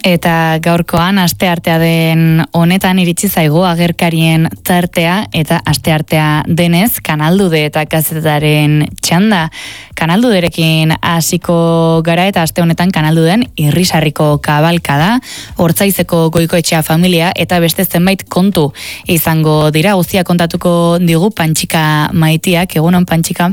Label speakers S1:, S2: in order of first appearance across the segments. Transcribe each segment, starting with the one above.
S1: Eta gaurkoan asteartea den honetan iritsi zaigu agerkarien tartea eta asteartea denez Kanaldude eta kazetaren txanda. Kanalduderekin hasiko gara eta aste honetan Kanalduden Irrisarriko kabalkada, Hortzaizeko Goikoetxea familia eta beste zenbait kontu izango dira. Guztia kontatuko digu Pantxika Maitiak. Egunon, Pantxika?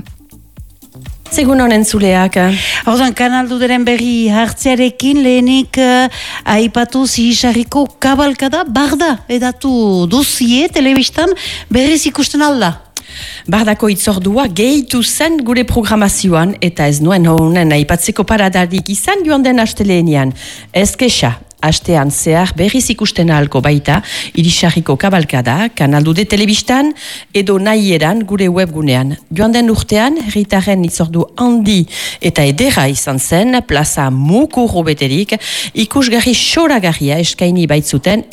S2: Segun honen zuleak.
S3: Ordan Kanalduderen berri hartzearekin lehenik aipatu Irrisarriko kabalkada barda edatu duzie telebistan berriz ikusten alda.
S2: Bardako itzordua gehitu zen gure programazioan eta ez nuen honen aipatzeko paradarik izan joan den asteleenean. Ez kexa. Astean zehar berriz ikusten ahalko baita Irrisarriko kabalkada, Kanaldude telebistan edo nahieran gure webgunean. Joan den urtean, herritarren itzordu handi eta edera izan zen, plaza mukurro beterik, ikusgarri xoragarria eskaini baitzuten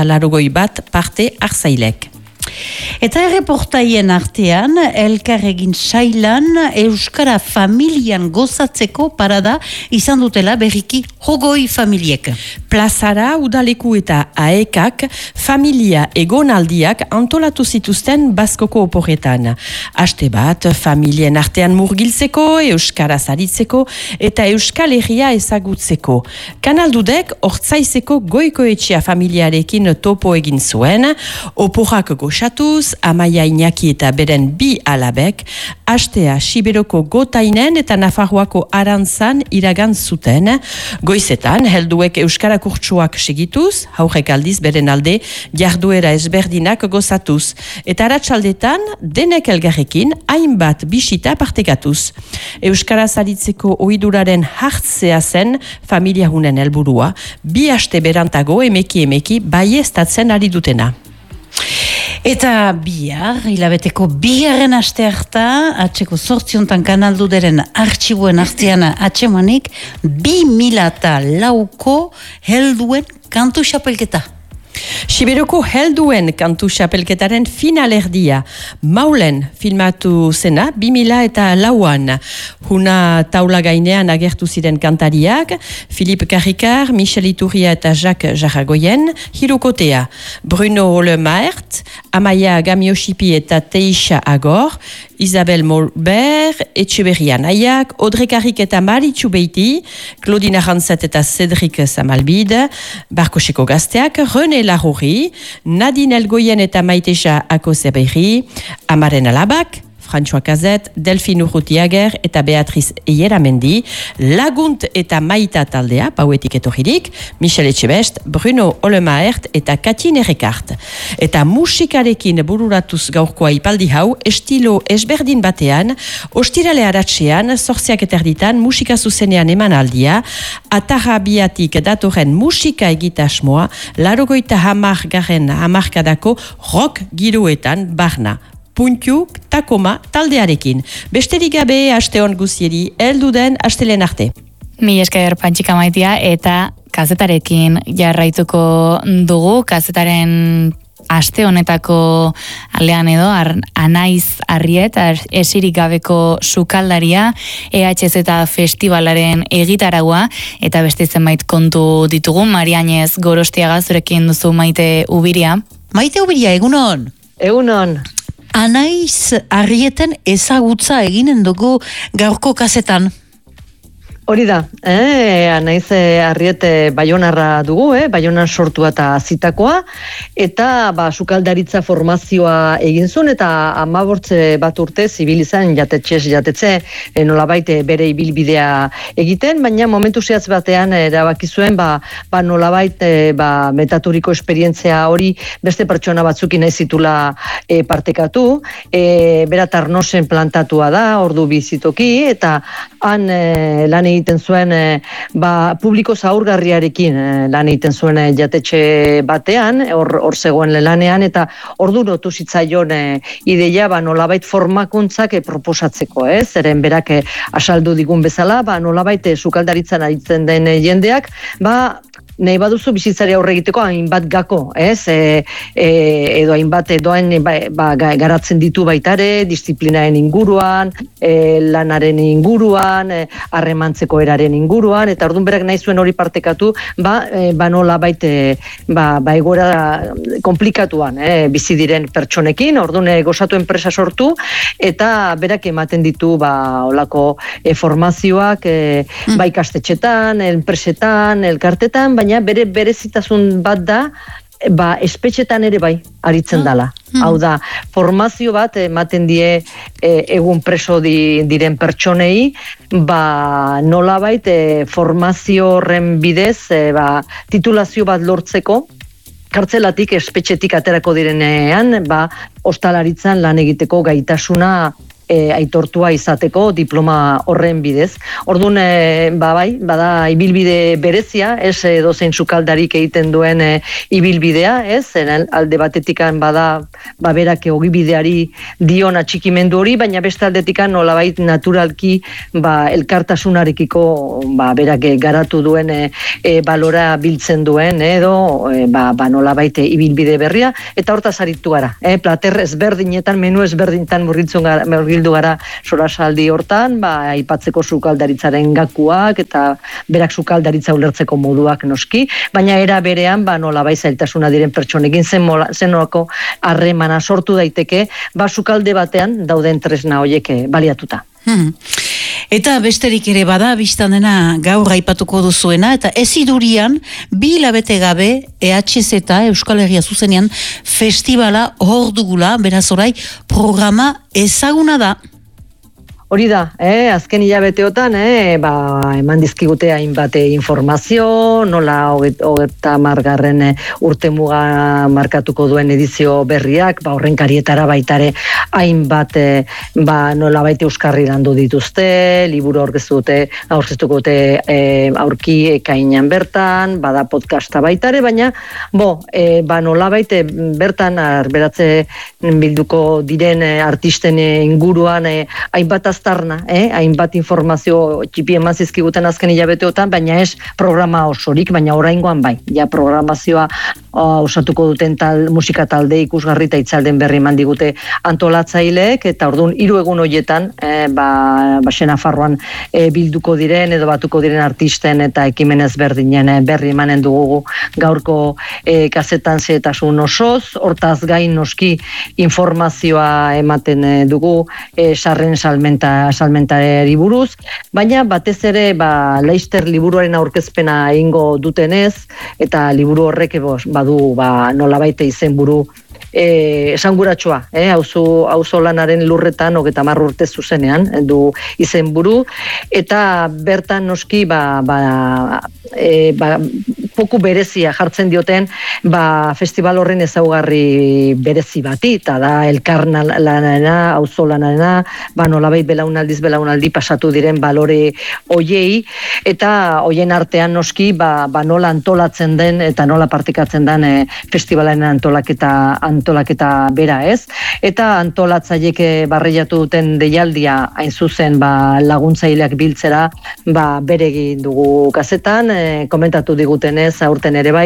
S2: 181 parte hartzailek.
S3: Eta erreportaien artean, elkarregin sailan Euskara familian gozatzeko parada izan dutela berriki Hogoi familiek.
S2: Plazara, udaleku eta aekak familia egonaldiak antolatu zituzten Baskoko oporretan. Aste bat, familien artean murgiltzeko, Euskara zaritzeko eta Euskal Herria ezagutzeko. Kanaldudek Hortzaizeko Goikoetxea familiarekin topo egin zuen, oporrak goxatuz, Amaia Iñaki eta beren bi alabek, astea Siberoko Gotainen eta Nafarroako Arantzan iragan zuten. Goizetan, helduek Euskara kurtsuak segituz, haurek aldiz beren alde jarduera ezberdinak gozatuz. Eta arratsaldetan, denek elgarrekin hainbat bisita partekatuz. Euskara zaritzeko ohiduraren hartzea zen familia hunen helburua, bi aste berantago emeki baieztatzen ari dutena.
S3: Eta bihar, hilabeteko bigarren astearta, atseko 8 Kanalduderen artxibuen artean atsemanik 2004ko helduen kantu xapelketa.
S2: Siberoko helduen kantu xapelketaren finalerdia. Maulen filmatu zena 2004an. Huna taula gainean agertu ziren kantariak, Philippe Carricard, Michel Iturria eta Jacques Jarragoyen, hirukotea. Bruno Olemaert, Amaia Gamioshipi eta Teixa Agor, Isabel Molbert, Etxeberria Naiak, Audrey Carric eta Maritxu Beiti, Claudine Arantzat eta Cédric Samalbide, Barkoseko gazteak, René Larrori, Nadine Elgoyen eta Maiteja Akoseberri, Amaren Alabak, François Cazet, Delphine Urrutiager eta Beatriz Eieramendi, Lagunt eta Maita taldea, pauetik etorririk, Michel Etxebest, Bruno Olemaert eta Katine Rekart. Eta musikarekin bururatuz gaurkoa ipaldi hau, estilo ezberdin batean, ostirale aratsean, 8:30 musika zuzenean emanaldia, Atarrabiatik datorren musika egitasmoa, 80. hamarkadako rock giroetan barna. Puntiu, takoma, taldearekin. Besterik gabe, aste hon guzieri, helduden astelen arte.
S1: Mila esker Pantxika Maitia eta kazetarekin jarraituko dugu, kazetaren aste honetako aldean edo, Anaiz Arriet, esirik gabeko sukaldaria, EHZ festivalaren egitaragua, eta beste zenbait kontu ditugu. Marianez Gorostiaga, zurekin duzu Maite Ubiria.
S3: Maite Ubiria, egunon?
S4: Egunon.
S3: Anaiz Arrieten ezagutza eginen dugu gaurko kazetan.
S4: Hori da, Anaiz Arriete Baionarra dugu, Baionan sortua eta zitakoa, eta sukaldaritza formazioa egin zuen, eta 15 bat urte zibilizan jatetxe, nolabait bere ibilbidea egiten, baina momentu zehatz batean erabaki zuen, nolabait metaturiko esperientzia hori beste pertsona batzukin nahi zitula partekatu, bera Tarnosen plantatua da, ordu bizitoki, eta han lan egiten zuen publiko zaurgarriarekin lan egiten zuen jatetxe batean, hor zegoen lanean, eta ordu notu zitzaion ideia nolabait formakuntzak proposatzeko, zeren berak asaldu digun bezala, nolabait sukaldaritzan aritzen den jendeak, nahi baduzu bizitzari aurre egiteko hainbat gako, ez? Edo hainbat doain garatzen ditu baitare, disiplinaren inguruan, lanaren inguruan, harremantzeko eraren inguruan, eta orduan berak nahi zuen hori partekatu, nola baite, egoera komplikatuan, bizi diren pertsonekin, orduan gozatu enpresa sortu, eta berak ematen ditu, olako formazioak, ikastetxetan, enpresetan, elkartetan, baina berezitasun bat da, espetxetan ere aritzen dala. Hau da, formazio bat ematen die egun preso diren pertsonei, nolabait formazio horren bidez, titulazio bat lortzeko, kartzelatik, espetxetik aterako direnean, ostalaritzan lan egiteko gaitasuna aitortua izateko diploma horren bidez. Orduan, bada ibilbide berezia, ez dozein sukaldarik egiten duen ibilbidea, ez? Alde batetikan bada berak ogibideari dion atxikimendu hori, baina beste aldetikan nolabait naturalki elkartasunarekiko berak garatu duen balora biltzen duen, edo nolabait ibilbide berria, eta hortaz aritu gara. Plater ezberdinetan, menu ezberdinetan bildu gara sorasaldi hortan, aipatzeko sukaldaritzaren gakuak eta berak sukaldaritza ulertzeko moduak noski, baina era berean nolabait zailtasuna diren pertsonekin zenolako harremana sortu daiteke, sukalde batean dauden tresna horiek baliatuta.
S3: Eta besterik ere bada, biztan dena gaur aipatuko duzuena, eta ez idurian, 2 hilabete gabe, EHZ eta Euskal Herria zuzenean festivala hor dugula, beraz orai, programa ezaguna da.
S4: Hori da, azken hilabeteotan, eman dizkigute hainbat informazio, nola 30. urtemuga markatuko duen edizio berriak, horren karietara baitare hainbat nola baite euskarri landu dituzte, liburu aurkeztuko dute aurki ekainan bertan, bada podcasta baitare, baina nola baite bertan arberatze bilduko diren artisten inguruan hainbat aztarna, hainbat informazio txipi eman zizkiguten azken hilabeteotan, baina ez programa osorik, baina oraingoan ja programazioa osatuko duten musika talde ikusgarri eta itzalden berri eman digute antolatzaileek, eta orduan 3 egun horietan Nafarroan bilduko diren edo batuko diren artisten eta ekimen ezberdinen berri emanen dugu gaurko kazetan zehetasun osoz, hortaz gain noski informazioa ematen dugu sarren salmentari buruz, baina batez ere Leister liburuaren aurkezpena egingo dutenez, eta liburu horrek badu nolabait izenburu esanguratsua, auzo lanaren lurretan 30 urte zuzenean du izenburu, eta bertan noski poku berezia jartzen dioten festival horren ezaugarri berezi bati, eta da elkar lanarena, auzo lanarena, nolabait belaunaldi pasatu diren balore hoiei, eta hoien artean noski nola antolatzen den eta nola partekatzen den festivalaren antolaketa bera, ez? Eta antolatzaileek barreiatu duten deialdia hain zuzen laguntzaileak biltzera bere egin dugu kazetan, komentatu digutenez aurten ere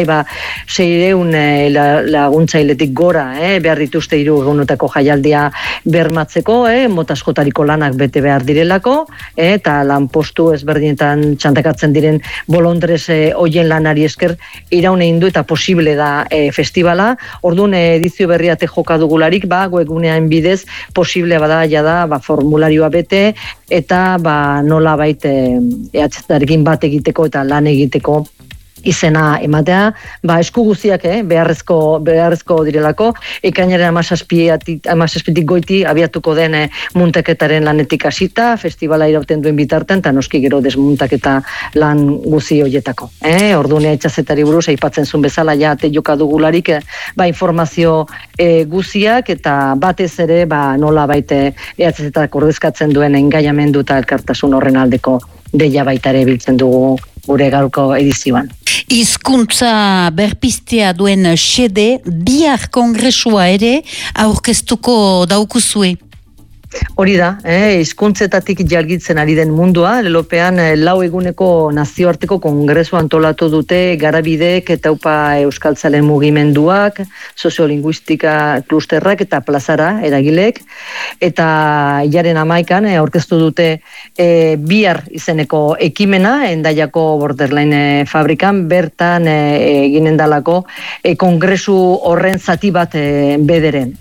S4: 600 laguntzailetik gora behar dituzte 3 egunetako jaialdia bermatzeko, mota askotariko lanak bete behar direlako, eta lanpostu ezberdinetan txantakatzen diren bolondrez hoien lanari esker iraun egin du eta posible da festivala. Orduan edizio berriate joka dugularik, webgunean bidez posible bada jada formularioa bete eta nolabait EHZ-arekin bat egiteko eta lan egiteko izena ematea, esku guztiak beharrezko direlako, ekainaren 17 goiti abiatuko den muntaketaren lanetik hasita, festivala irauten duen bitarten, eta noski gero desmuntaketa lan guzi horietako. Orduan EHZ-ari buruz, aipatzen zuen bezala, ate joka dugularik, informazio guziak, eta batez ere, nola baite EHZ-ak ordezkatzen duen engaiamendu eta elkartasun horren aldeko deia baitare biltzen dugu gure gaurko edizioan.
S3: Hizkuntza berpiztea duen xede, bihar kongresua ere aurkeztuko daukuzue.
S4: Hori da, hizkuntzetatik jalgitzen ari den mundua, lelopean 4 eguneko nazioarteko kongresu antolatu dute Garabidek eta UPA Euskaltzalen mugimenduak, soziolinguistika klusterrak eta plazara eragilek, eta hilaren 11an aurkeztu dute bihar izeneko ekimena, Hendaiako Borderline fabrikan, bertan eginen dalako kongresu horren zati bat bederen.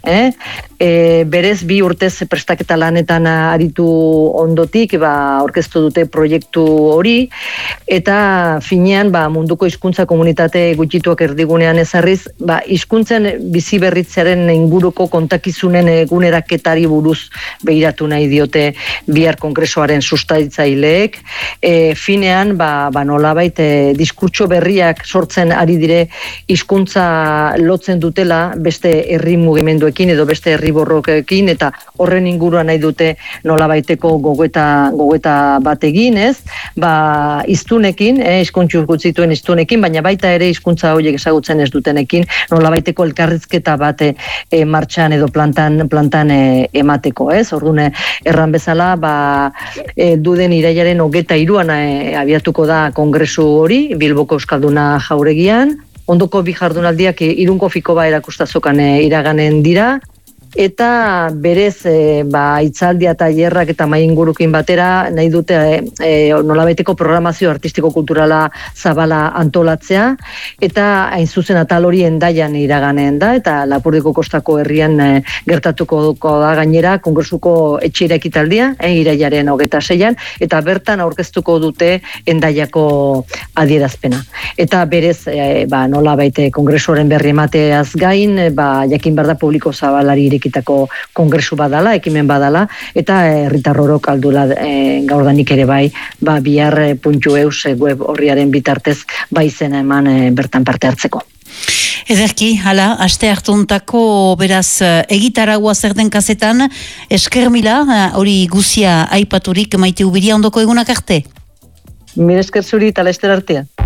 S4: Berez 2 urtez prestaketa lanetan aritu ondotik, aurkeztu dute proiektu hori, eta finean munduko hizkuntza komunitate gutxituak erdigunean ezarriz, hizkuntzen bizi berritzearen inguruko kontakizunen eguneraketari buruz begiratu nahi diote bihar kongresoaren sustatzaileek. Finean, nolabait diskurtso berriak sortzen ari dire hizkuntza lotzen dutela beste herri mugimenduekin edo beste herri borrokekin, eta horren inguruan nahi dute nolabaiteko gogeta bat egin, ez? Hiztunekin, hizkuntzu gutzituen hiztunekin, baina baita ere hizkuntza horiek ezagutzen ez dutenekin, nolabaiteko elkarrizketa bat martxan edo plantan emateko, ez? Orduan erran bezala, duden irailaren 23an abiatuko da kongresu hori, Bilboko Euskalduna Jauregian, ondoko 2 jardunaldiak Irungo Fikoba erakustazokan iraganen dira, eta berez hitzaldia tailerrak eta mahai ingurukin batera nahi dute nolabaiteko programazio artistiko-kulturala zabala antolatzea, eta hain zuzen atal hori Hendaian iraganen da, eta Lapurdiko kostako herrian gertatuko da gainera kongresuko etxeira ekitaldia, irailaren 26an, eta bertan aurkeztuko dute Hendaiako adierazpena. Eta berez nolabait kongresuaren berri emateaz gain, jakin behar da publiko zabalari irekitako kongresu badala, ekimen badala, eta herritarrorok aldula gaurdanik ere bihar.eus web horriaren bitartez izena eman bertan parte hartzeko.
S3: Ederki, hala, aste hartuntako beraz egitaragua zer den kazetan, esker mila, hori guzia aipaturik Maite Ubiria ondoko egunak arte.
S4: Mire esker zuri eta laster artea.